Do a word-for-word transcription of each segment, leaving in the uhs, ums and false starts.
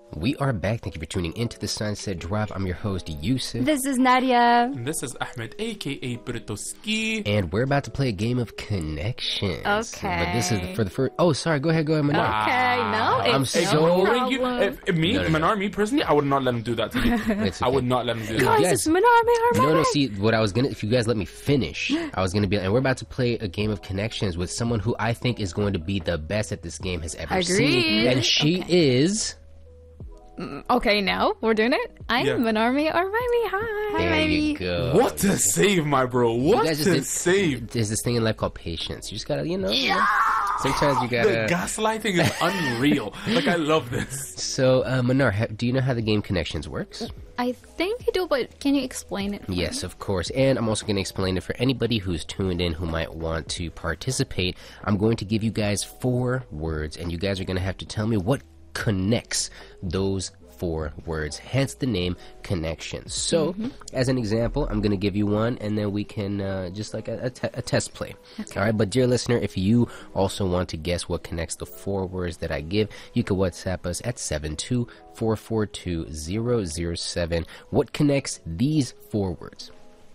We are back. Thank you for tuning into the Sunset Drive. I'm your host, Yusuf. This is Nadia. And this is Ahmed, aka Britoski. And we're about to play a game of connections. Okay. But this is the, for the first... Oh, sorry. Go ahead. Go ahead, Manar. Okay, no, I'm it's so- no Ignoring you, problem. if, if me, No, no, no. Manar, me personally, I would not let him do that to me. It's I okay. would not let him do Guys, that. Guys, it's Manar, Manar, No, Manar. no, see, what I was gonna... If you guys let me finish, I was gonna be... And we're about to play a game of connections with someone who I think is going to be the best at this game has ever Agreed. seen. And she is... Okay, now we're doing it. I'm Yeah. Manarmi or Riley. Hi. There Riley. you go. What to save, my bro? What guys just to did- save? There's this thing in life called patience. You just gotta, you know... Sometimes you The gotta... gaslighting is unreal. Like, I love this. So, uh, Manar, ha- do you know how the game Connections works? I think I do, but can you explain it? for Yes, me? of course. And I'm also going to explain it for anybody who's tuned in who might want to participate. I'm going to give you guys four words, and you guys are going to have to tell me what connects those four words, hence the name Connections. So, Mm-hmm. as an example, I'm going to give you one, and then we can uh, just like a, a, te- a test play. All right, but dear listener, if you also want to guess what connects the four words that I give, you can WhatsApp us at seven two four four two zero zero seven. What connects these four words?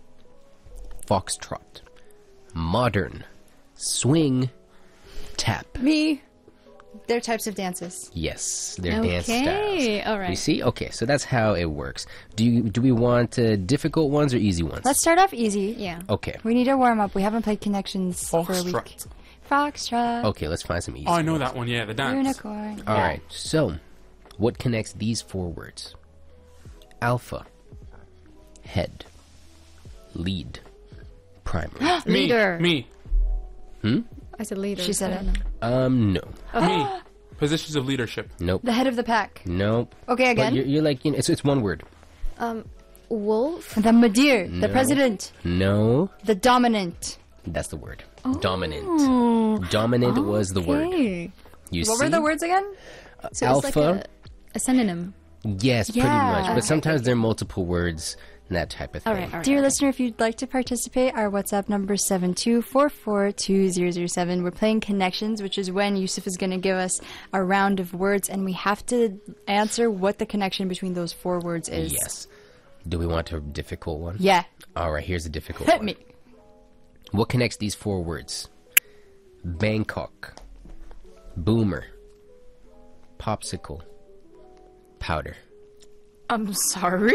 Foxtrot, modern, swing, tap. Me. They're types of dances. Yes, they're dance styles. Okay, all right. You see? Okay, so that's how it works. Do you do we want uh, difficult ones or easy ones? Let's start off easy. Yeah. Okay. We need a warm up. We haven't played Connections for a week. Foxtrot. Foxtrot. Okay, let's find some easy. Oh, I know that one. Yeah, the dance. Unicorn. All right. So, what connects these four words? Alpha, head, lead, primary. Me. Leader. Me. I said leader. She said I it. don't know. um, no, Me. Positions of leadership. nope, The head of the pack. nope. Okay, But again. you're, you're like, you know, it's it's one word. Um, wolf. The Madir. The No. president. No, The dominant. that's the word. Dominant. Dominant was the word. Okay. You What see? were the words again? So Alpha. it's like a, a synonym. Yes, pretty Yeah. much. But Okay, sometimes there are multiple words and that type of thing. All right, all right. Dear listener, if you'd like to participate, our WhatsApp number is seven two four four two zero zero seven. We're playing Connections, which is when Yusuf is going to give us a round of words, and we have to answer what the connection between those four words is. Yes. Do we want a difficult one? Yeah. All right, here's a difficult Hit one. me. What connects these four words? Bangkok, boomer, popsicle, powder. I'm sorry?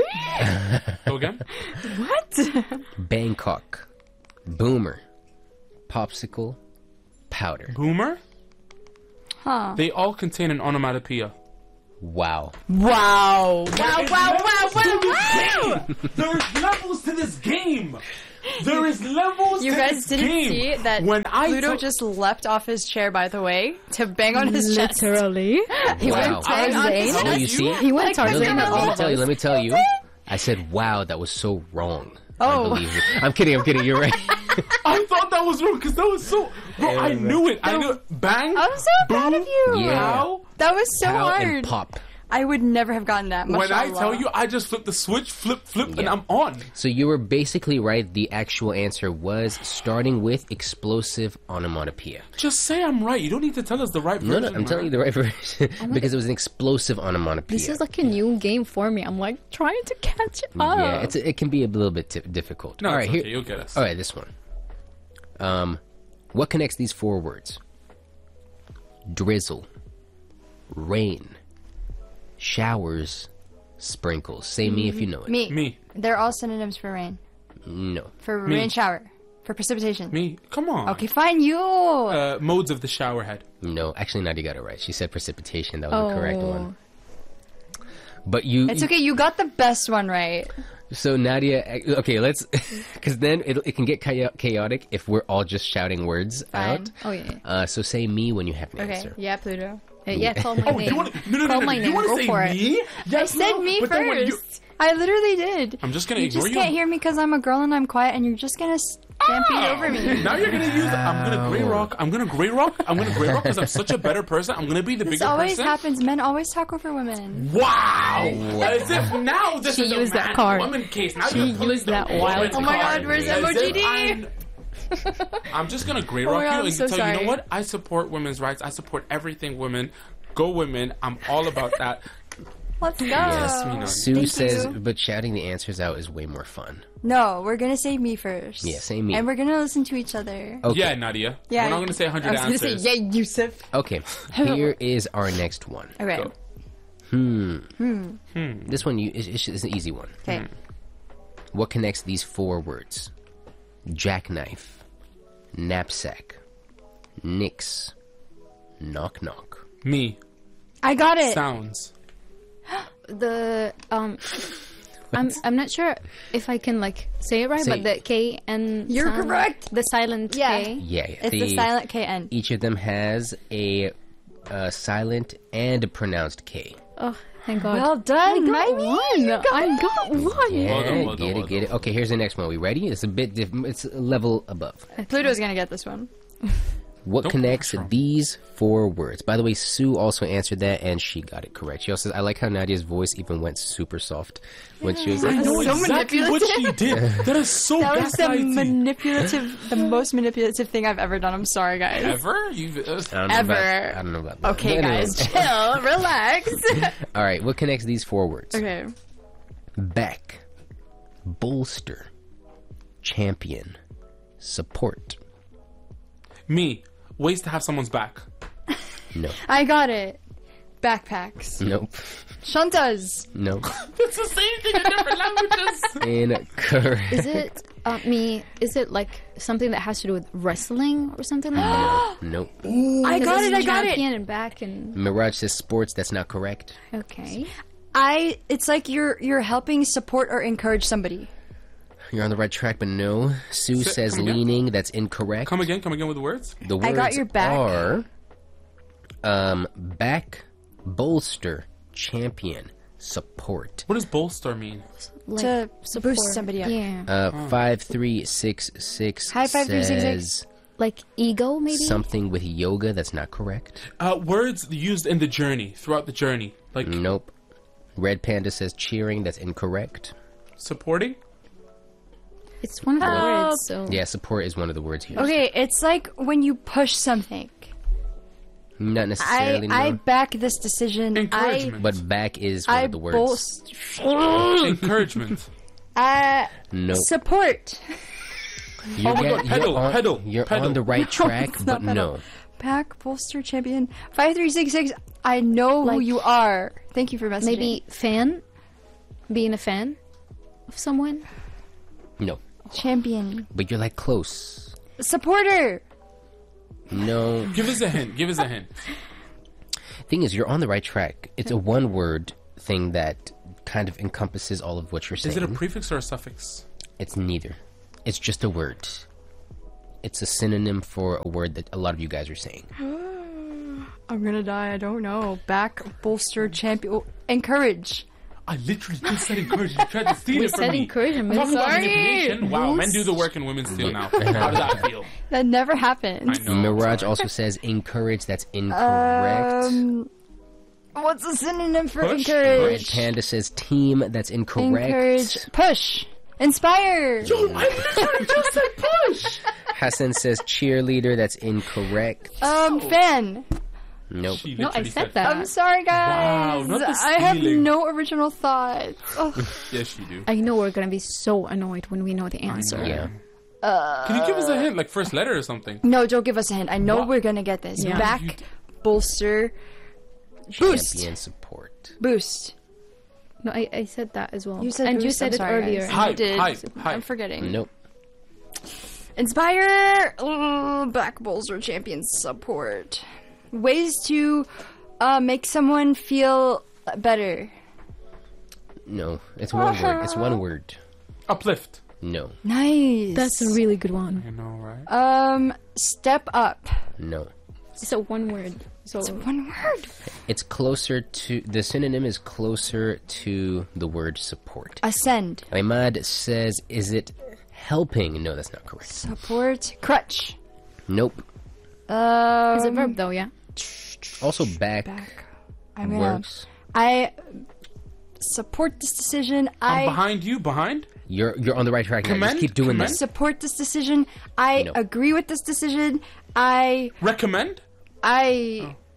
Go again. What? Bangkok, boomer, popsicle, powder. Boomer. Huh. They all contain an onomatopoeia. Wow. Wow. Wow, wow, wow, wow, wow. There's levels to this game. There is levels You to guys this didn't game. see that when I Pluto tell- just leapt off his chair, by the way, to bang on his chest. Literally. He Wow. went Tarzan. Oh, you see? He went Let me, Tarzan. let me tell you, let me tell you. I said, wow, that was so wrong. Oh. I believe it. I'm kidding, I'm kidding, you're right. I thought that was wrong because that was so. Bro, I knew it. I knew it. Bang. I'm so proud boom, of you. Yeah. Pow. That was so Pow hard. and pop. I would never have gotten that. When I Mashallah. tell you, I just flip the switch, flip, flip, and Yeah. I'm on. So you were basically right. The actual answer was starting with explosive onomatopoeia. Just say I'm right. You don't need to tell us the right No, version. no, I'm telling you the right version because it was an explosive onomatopoeia. This is like a new game for me. I'm like trying to catch up. Yeah, it's it can be a little bit t- difficult. No, all it's right, okay. You'll get us. All right, this one. Um, what connects these four words? Drizzle, rain, showers, sprinkles. Say me if you know it. Me. Me, They're all synonyms for rain. No. For Me. rain shower. For precipitation. me. Come on. Okay, fine, you. Uh, modes of the shower head. No, actually, Nadia got it right. She said precipitation. That was the correct Oh. one. But you. It's okay, you got the best one right. So Nadia, okay, let's, because then it, it can get chao- chaotic if we're all just shouting words Fine. out. Oh yeah. Uh, so say me when you have an Okay, answer. yeah, Pluto. Uh, yeah, call my Oh, name. you want no, no, no, Call no, my You name. want Go to say for it. me? I Yes, said no, me but then when first. you- I literally did. I'm just gonna You ignore just you. can't hear me because I'm a girl and I'm quiet, and you're just gonna stampede over me. Now you're gonna use. I'm gonna gray rock. I'm gonna gray rock. I'm gonna gray rock because I'm such a better person. I'm gonna be the This bigger always person. happens. Men always talk over women. Wow! As if now this She is a used that man card. woman case. Now She you're pulling used the that woman wild Oh my card. God, where's As M O G if D? I'm- I'm just gonna gray Oh rock my God, you I'm and so tell you, you sorry. know what? I support women's rights. I support everything women. Go women. I'm all about that. Let's go. Yes, we know. Sue Thank says, you. but shouting the answers out is way more fun. No, we're gonna say me first. Yeah, say me. And we're gonna listen to each other. Okay. Yeah, Nadia. Yeah, We're not going to say one hundred I was gonna answers. say, yeah, Yusuf. Okay, here is our next one. Okay. Go. This one you, is, is, is an easy one. Okay. What connects these four words? Jackknife, knapsack, nix, knock knock. Me. I got it. Sounds. The um, I'm I'm not sure if I can like say it right, Say- but the K and You're sound, correct. The silent Yeah. K. Yeah, yeah. It's the silent K N. Each of them has a, uh silent and a pronounced K. Oh, thank God. Well done, I got Mikey. one. You got I got one. Yeah, Well done, well done, get well it, get it. Okay, here's the next one. We ready? It's a bit different. It's a level above. Pluto's gonna get this one. What Don't connects pressure 'em. these four words? By the way, Sue also answered that, and she got it correct. She also says, I like how Nadia's voice even went super soft when she was I like, know so exactly what she did. That is so That was the gaslighty. manipulative, the most manipulative thing I've ever done. I'm sorry, guys. Ever? You've, uh, I don't know Ever. About, I don't know about that. Okay, But anyway. guys, chill, relax. All right, what connects these four words? Okay. Back, bolster, champion, support. me. Ways to have someone's back. No, I got it. Backpacks. nope, Shantas. no. It's the same thing in different languages. Incorrect. Is it uh, me? Is it like something that has to do with wrestling or something like that? Nope. I got Because it. I it's got it. champion and back and Mirage says sports. That's not correct. okay. I. It's like you're you're helping support or encourage somebody. You're on the right track, but no. Sue Sit- says come again? leaning. That's incorrect. Come again, come again with the words. The words I got your back. are um, back, bolster, champion, support. What does bolster mean? Like To support. boost somebody up. Yeah. Uh, five three six six Hi, five three six six. says Like ego, maybe? something with yoga. That's not correct. Uh, words used in the journey, throughout the journey. Like Nope. Red Panda says cheering. That's incorrect. supporting. It's one of the Help. words, so. Yeah, support is one of the words here. Okay, it's like when you push something. Not I necessarily. I no. back this decision. I Encouragement. But back is one I of the words. bolst. Encouragement. Uh, No. support. You're, Oh my get- God, pedal, you're on, pedal, You're pedal. on the right track, it's but not pedal. no. Back bolster champion five three six six. I know who Like- you are. Thank you for messaging. Maybe fan? Being a fan of someone? No. champion But you're like close. supporter. No. Give us a hint. Give us a hint. Thing is, you're on the right track. It's a one word thing that kind of encompasses all of what you're saying. Is it a prefix or a suffix? It's neither. It's just a word. It's a synonym for a word that a lot of you guys are saying. I'm gonna die. I don't know. Back bolster champion. Oh, encourage. I literally just said encouragement. You tried to steal We it from said me. encouragement. Talking about Sorry. manipulation. Wow, men do the work and women steal now. How does that feel? That never happens. I know. Mirage also says encourage. That's incorrect. Um, what's a synonym for Push? Red encourage? Panda says team. That's incorrect. Encourage. Push. Inspire. I literally just said push. Hassan says cheerleader. That's incorrect. Um, fan. Nope. She No, I literally said that. I'm sorry, guys. Wow, not the I have stealing. no original thoughts. Ugh. Yes, you do. I know we're gonna be so annoyed when we know the answer. Yeah. Can you give us a hint, like first letter or something? No, don't give us a hint. I know What? we're gonna get this. Yeah. Back, You- bolster, boost, Champion support. boost. No, I, I said that as well. You said and you boost. said I'm it sorry, earlier. guys. Hype, I did. hype, I'm hype. forgetting. Nope. Inspire. Ugh, back, bolster, champion, support. Ways to uh, make someone feel better. No. It's one word. It's one word. Uplift. No. Nice. That's a really good one. I know, right? um. Step up. No. It's a one word. So One word. It's closer to the synonym is closer to the word support. Ascend. Ahmad says, "Is it helping?" No, that's not correct. Support. Crutch. Nope. Um, it's a verb though, yeah. Also, back, Back. I'm gonna. works. I support this decision. I'm I behind you. Behind. You're you're on the right track now. Just Commend? keep doing Commend? this. support this decision. I No. agree with this decision. I Recommend. I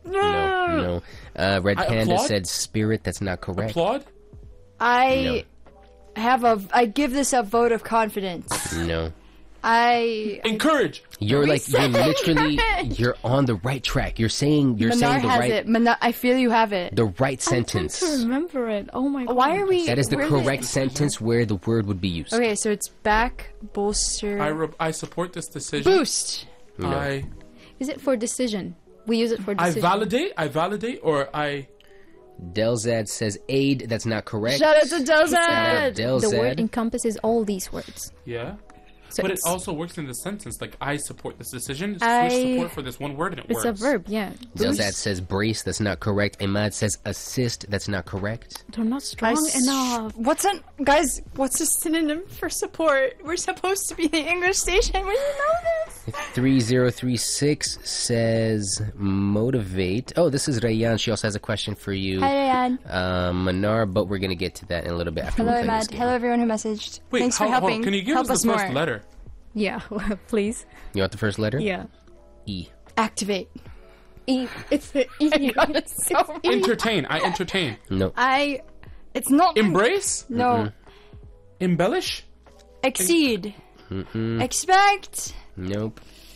No, no. Uh, Red I Panda applaud? said spirit. That's not correct. Applaud? I have a. I give this a vote of confidence. No. I. Encourage. You're like you're said literally correct. you're on the right track. You're saying you're Manar saying the has right it. Manar, I feel you have it. the right sentence. I can't remember it. Oh my god. Why are we? That is the where correct sentence where the word would be used. Okay, so it's back, bolster, I, re- I support this decision. boost. No. I Is it for decision? We use it for I decision. validate. I validate, or I. Delzad says aid. That's not correct. Shout out to He Delzad. said Del the word said- encompasses all these words. Yeah. So But it it's, also works in the sentence. Like, I support this decision. Switch I- support for this one word and it it's works. a verb, yeah. Delzad says brace. That's not correct. Imad says assist. That's not correct. They're not strong I s- enough. What's an guys? What's a synonym for support? We're supposed to be the English station. We didn't know this. three zero three six says motivate. Oh, this is Rayan. She also has a question for you. Hi, Ryan. Um, Manar, but we're gonna get to that in a little bit after Hello, we play this Imad. game. Hello, everyone who messaged. Wait, Thanks hold, for hold on. helping. Can you give Help us the us first more. letter? Yeah, please. You want the first letter? Yeah. E. Activate. E. It's the E. It's so Entertain. I entertain. No. I. It's not. Embrace. No. Embellish. Exceed. Mm-mm. Expect. Nope.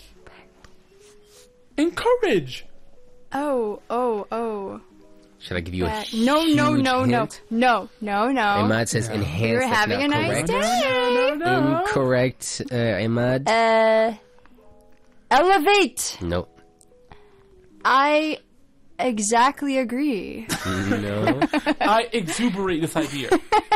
Encourage. Oh, oh, oh. Should I give you a Uh, no, no, huge no, no, hint? no, no, no. Imad says No. enhance. We were That's having a not nice correct. day. Incorrect. Uh, Imad. Uh, elevate. Nope. I exactly agree. No. I exuberate this idea.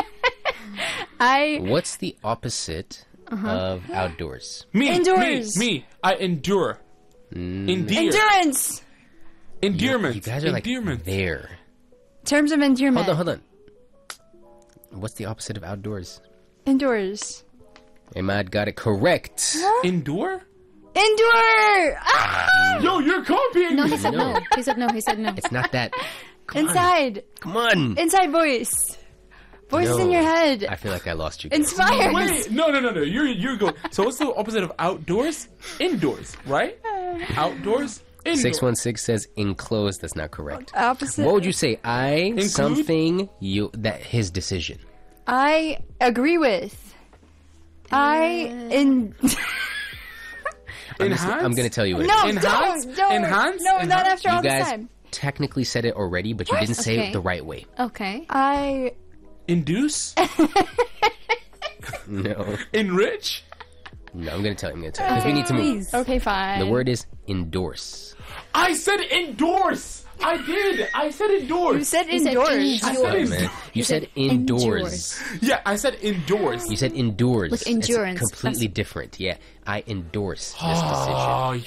I What's the opposite of outdoors? Me. Indoors. Me. Me. I endure. Endear. endurance. Endearment. You guys are like Endearment. there. Terms of endearment. Hold on, hold on. What's the opposite of outdoors? Indoors. Imad got it correct. Endure? Endure. Ah! Yo, you're copying No, me. he said No. no. He said no. He said no. It's not that. Come on. Inside. Come on. Inside voice. Voices No. in your head. I feel like I lost you. guys. Inspired. Wait, no, no, no, no. You're you're going. So what's the opposite of outdoors? Indoors, right? Outdoors. Indoors. six one six says enclosed. That's not correct. Opposite. What would you say? I Include? something you that his decision. I agree with. I in. I'm, just- Enhance? I'm gonna tell you what. no, it is. Enhance? don't, don't. Enhance? No, not Enhance? after all You this guys time. technically said it already, but you didn't say Okay. it the right way. Okay. I. Induce. No, Enrich. no. I'm gonna tell you. I'm gonna tell you because we need to move. Please. Okay, fine. The word is endorse. I said endorse. I did. I said endorse. You said You said indoors. indoors. I said Oh, in- man. You said indoors. Yeah, I said endorse. You said endures. Like endurance. It's completely That's- different. Yeah, I endorse this Oh, decision.